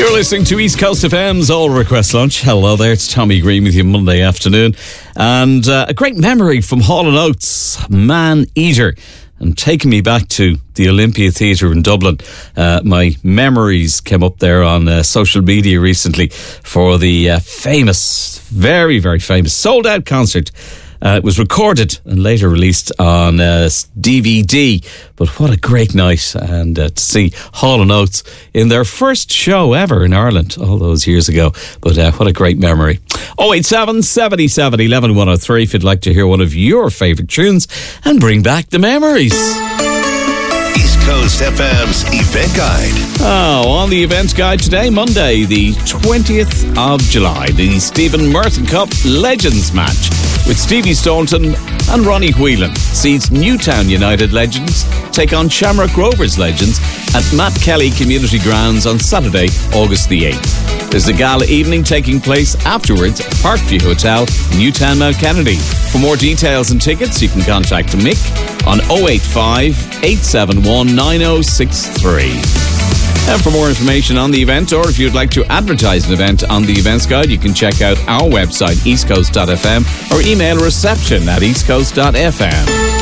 You're listening to East Coast FM's All Request Lunch. Hello there, it's Tommy Green with you Monday afternoon. And a great memory from Hall & Oates, Man Eater. And taking me back to the Olympia Theatre in Dublin. My memories came up there on social media recently for the famous, very, very famous, sold-out concert. It was recorded and later released on DVD. But what a great night. And to see Hall & Oates in their first show ever in Ireland all those years ago. But what a great memory. 087 77 11 103 if you'd like to hear one of your favourite tunes and bring back the memories. East Coast FM's event guide. Oh, on the event guide today, Monday, the 20th of July, the Stephen Merton Cup Legends match with Stevie Staunton and Ronnie Whelan sees Newtown United legends take on Shamrock Rovers legends at Matt Kelly Community Grounds on Saturday, August the 8th. There's a gala evening taking place afterwards at Parkview Hotel, Newtown, Mount Kennedy. For more details and tickets, you can contact Mick on 085 871 9063. And for more information on the event, or if you'd like to advertise an event on the events guide, you can check out our website, eastcoast.fm, or email reception@eastcoast.fm.